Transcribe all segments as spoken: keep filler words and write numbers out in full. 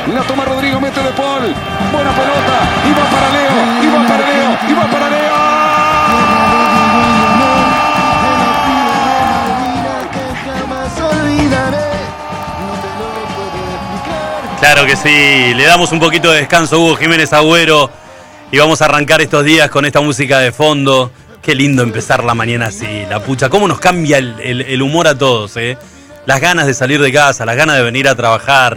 La toma Rodrigo, mete de Paul. Buena pelota. Y va para Leo. Y va para Leo. Y va para Leo. Claro que sí. Le damos un poquito de descanso a Hugo Jiménez Agüero. Y vamos a arrancar estos días con esta música de fondo. Qué lindo empezar la mañana así, la pucha. Cómo nos cambia el, el, el humor a todos, ¿eh? Las ganas de salir de casa, las ganas de venir a trabajar.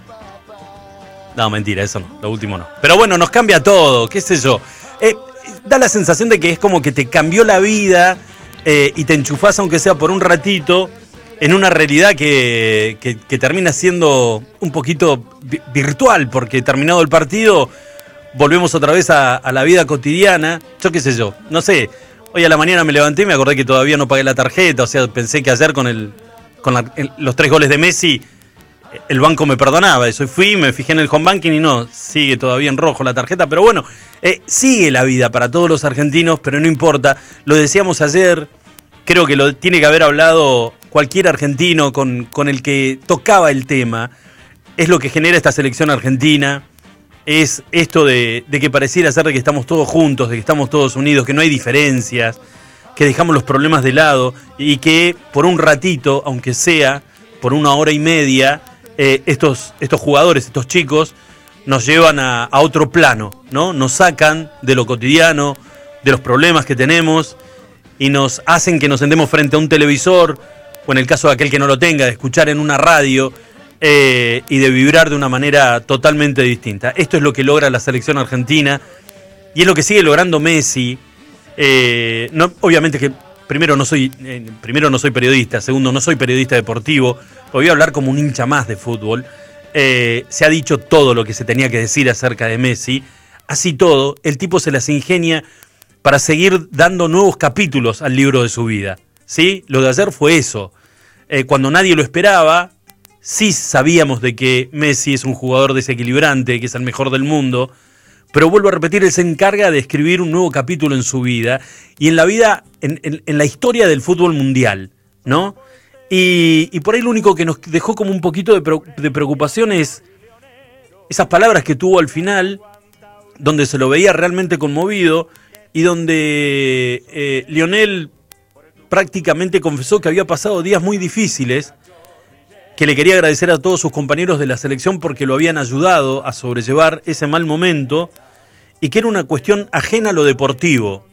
No, mentira, eso no, lo último no. Pero bueno, nos cambia todo, qué sé yo. Eh, da la sensación de que es como que te cambió la vida eh, y te enchufás, aunque sea por un ratito, en una realidad que, que, que termina siendo un poquito vi- virtual, porque terminado el partido, volvemos otra vez a, a la vida cotidiana. Yo qué sé yo, no sé. Hoy a la mañana me levanté y me acordé que todavía no pagué la tarjeta, o sea, pensé que ayer con el con la, el, los tres goles de Messi el banco me perdonaba. Eso fui, me fijé en el home banking y no, sigue todavía en rojo la tarjeta, pero bueno, eh, sigue la vida para todos los argentinos, pero no importa. Lo decíamos ayer, creo que lo tiene que haber hablado cualquier argentino con, con el que tocaba el tema. Es lo que genera esta selección argentina. Es esto de, de que pareciera ser de que estamos todos juntos, de que estamos todos unidos, que no hay diferencias, que dejamos los problemas de lado y que por un ratito, aunque sea por una hora y media, eh, estos, estos jugadores, estos chicos, nos llevan a, a otro plano, ¿no? Nos sacan de lo cotidiano, de los problemas que tenemos y nos hacen que nos sentemos frente a un televisor, o en el caso de aquel que no lo tenga, de escuchar en una radio, Eh, y de vibrar de una manera totalmente distinta. Esto es lo que logra la selección argentina y es lo que sigue logrando Messi. Eh, no, obviamente que primero no soy eh, primero no soy periodista, segundo no soy periodista deportivo, voy a hablar como un hincha más de fútbol. Eh, se ha dicho todo lo que se tenía que decir acerca de Messi. Así todo, el tipo se las ingenia para seguir dando nuevos capítulos al libro de su vida, ¿sí? Lo de ayer fue eso. Eh, cuando nadie lo esperaba, sí sabíamos de que Messi es un jugador desequilibrante, que es el mejor del mundo, pero vuelvo a repetir, él se encarga de escribir un nuevo capítulo en su vida y en la vida, en, en, en la historia del fútbol mundial, ¿no? Y, y por ahí lo único que nos dejó como un poquito de, pre, de preocupación es esas palabras que tuvo al final, donde se lo veía realmente conmovido y donde eh, Lionel prácticamente confesó que había pasado días muy difíciles, que le quería agradecer a todos sus compañeros de la selección porque lo habían ayudado a sobrellevar ese mal momento y que era una cuestión ajena a lo deportivo.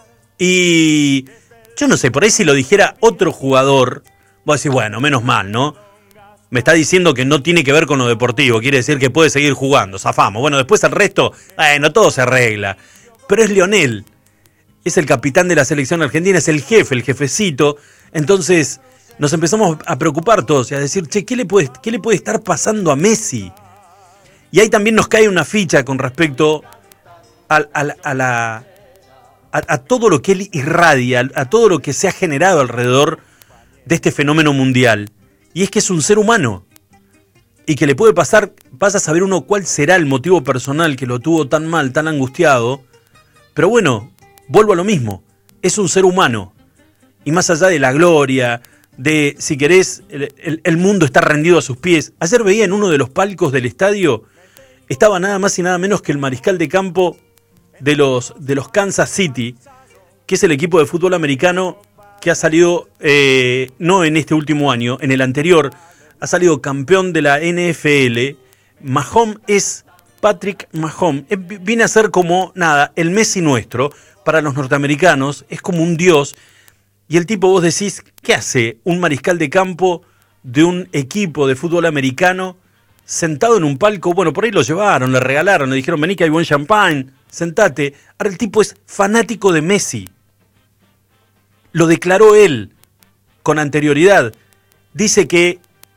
Y yo no sé, por ahí si lo dijera otro jugador, vos decís, bueno, menos mal, ¿no? Me está diciendo que no tiene que ver con lo deportivo, quiere decir que puede seguir jugando, zafamos. Bueno, después el resto, bueno, todo se arregla. Pero es Lionel, es el capitán de la selección argentina, es el jefe, el jefecito, entonces nos empezamos a preocupar todos y a decir, che, ¿qué le puede, qué le puede estar pasando a Messi? Y ahí también nos cae una ficha con respecto a, a, a, la, a, a todo lo que él irradia, a todo lo que se ha generado alrededor de este fenómeno mundial. Y es que es un ser humano. Y que le puede pasar, vas a saber uno cuál será el motivo personal que lo tuvo tan mal, tan angustiado. Pero bueno, vuelvo a lo mismo, es un ser humano. Y más allá de la gloria, de, si querés, el, el, el mundo está rendido a sus pies. Ayer veía en uno de los palcos del estadio, estaba nada más y nada menos que el mariscal de campo de los, de los Kansas City, que es el equipo de fútbol americano que ha salido, eh, no en este último año, en el anterior, ha salido campeón de la N F L. Mahomes es Patrick Mahomes. Viene a ser como, nada, el Messi nuestro, para los norteamericanos, es como un dios. Y el tipo, vos decís, ¿qué hace un mariscal de campo de un equipo de fútbol americano sentado en un palco? Bueno, por ahí lo llevaron, le regalaron, le dijeron, vení que hay buen champán, sentate. Ahora el tipo es fanático de Messi. Lo declaró él con anterioridad. Dice que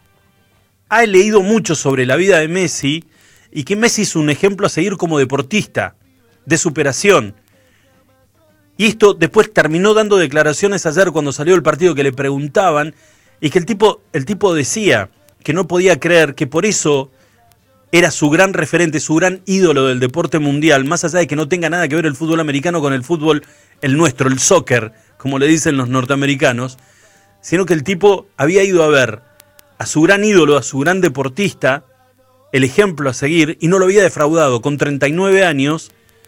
ha leído mucho sobre la vida de Messi y que Messi es un ejemplo a seguir como deportista, de superación. Y esto después terminó dando declaraciones ayer cuando salió el partido que le preguntaban y que el tipo, el tipo decía que no podía creer que por eso era su gran referente, su gran ídolo del deporte mundial, más allá de que no tenga nada que ver el fútbol americano con el fútbol, el nuestro, el soccer, como le dicen los norteamericanos, sino que el tipo había ido a ver a su gran ídolo, a su gran deportista, el ejemplo a seguir y no lo había defraudado. Con treinta y nueve años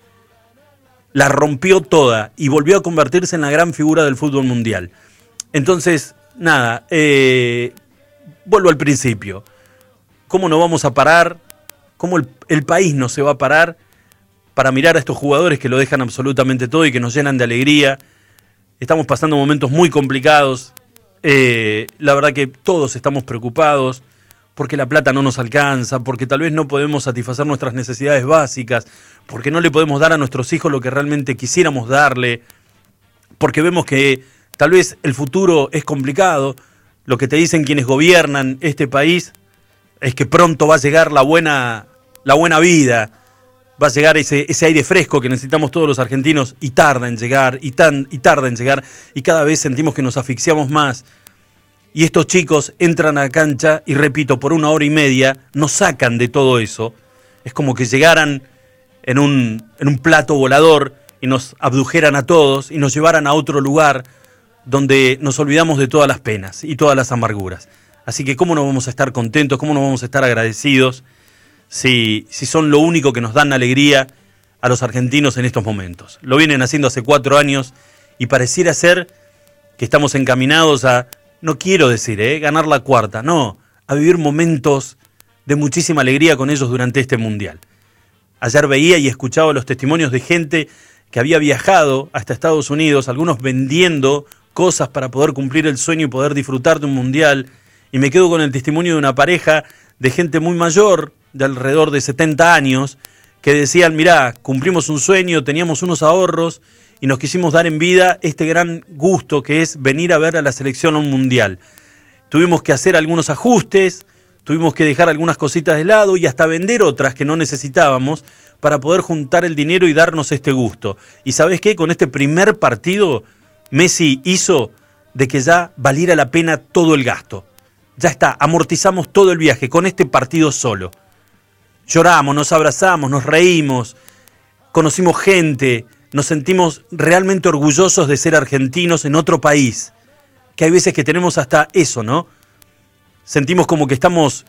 la rompió toda y volvió a convertirse en la gran figura del fútbol mundial. Entonces, nada, eh, vuelvo al principio. ¿Cómo no vamos a parar? ¿Cómo el, el país no se va a parar para mirar a estos jugadores que lo dejan absolutamente todo y que nos llenan de alegría? Estamos pasando momentos muy complicados. Eh, la verdad que todos estamos preocupados porque la plata no nos alcanza, porque tal vez no podemos satisfacer nuestras necesidades básicas, porque no le podemos dar a nuestros hijos lo que realmente quisiéramos darle, porque vemos que tal vez el futuro es complicado. Lo que te dicen quienes gobiernan este país es que pronto va a llegar la buena, la buena vida, va a llegar ese, ese aire fresco que necesitamos todos los argentinos, y tarda en llegar, y, tan, y tarda en llegar, y cada vez sentimos que nos asfixiamos más. Y estos chicos entran a la cancha y, repito, por una hora y media nos sacan de todo eso. Es como que llegaran en un, en un plato volador y nos abdujeran a todos y nos llevaran a otro lugar donde nos olvidamos de todas las penas y todas las amarguras. Así que ¿cómo no vamos a estar contentos? ¿Cómo no vamos a estar agradecidos si, si son lo único que nos dan alegría a los argentinos en estos momentos? Lo vienen haciendo hace cuatro años y pareciera ser que estamos encaminados a, no quiero decir, ¿eh? ganar la cuarta, no, a vivir momentos de muchísima alegría con ellos durante este Mundial. Ayer veía y escuchaba los testimonios de gente que había viajado hasta Estados Unidos, algunos vendiendo cosas para poder cumplir el sueño y poder disfrutar de un Mundial, y me quedo con el testimonio de una pareja de gente muy mayor, de alrededor de setenta años, que decían, mirá, cumplimos un sueño, teníamos unos ahorros, y nos quisimos dar en vida este gran gusto que es venir a ver a la selección a un Mundial. Tuvimos que hacer algunos ajustes, tuvimos que dejar algunas cositas de lado y hasta vender otras que no necesitábamos para poder juntar el dinero y darnos este gusto. ¿Y sabés qué? Con este primer partido, Messi hizo de que ya valiera la pena todo el gasto. Ya está, amortizamos todo el viaje con este partido solo. Lloramos, nos abrazamos, nos reímos, conocimos gente, nos sentimos realmente orgullosos de ser argentinos en otro país. Que hay veces que tenemos hasta eso, ¿no? Sentimos como que estamos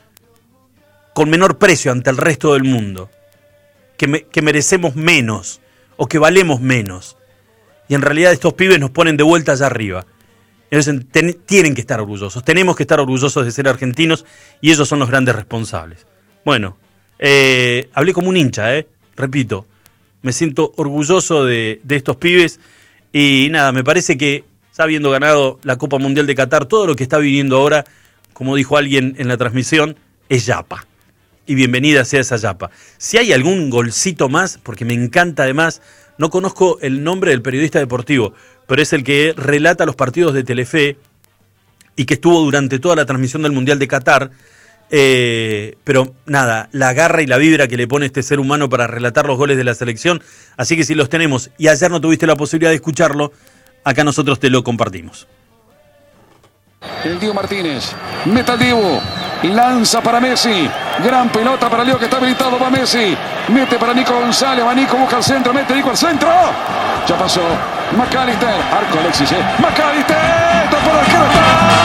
con menor precio ante el resto del mundo. Que, me, que merecemos menos o que valemos menos. Y en realidad estos pibes nos ponen de vuelta allá arriba. Entonces ten, tienen que estar orgullosos. Tenemos que estar orgullosos de ser argentinos y ellos son los grandes responsables. Bueno, eh, hablé como un hincha, ¿eh? Repito. Me siento orgulloso de, de estos pibes y nada, me parece que habiendo ganado la Copa Mundial de Qatar, todo lo que está viviendo ahora, como dijo alguien en la transmisión, es yapa. Y bienvenida sea esa yapa. Si hay algún golcito más, porque me encanta además, no conozco el nombre del periodista deportivo, pero es el que relata los partidos de Telefe y que estuvo durante toda la transmisión del Mundial de Qatar. Eh, pero nada, la garra y la vibra que le pone este ser humano para relatar los goles de la selección, así que si los tenemos y ayer no tuviste la posibilidad de escucharlo, acá nosotros te lo compartimos. El Diego Martínez, meta el Diego, lanza para Messi, gran pelota para Leo que está habilitado, va Messi, mete para Nico González, va Nico, busca el centro, mete Nico al centro, ya pasó, McAllister, arco Alexis, eh. McAllister, tapó el arquero, está.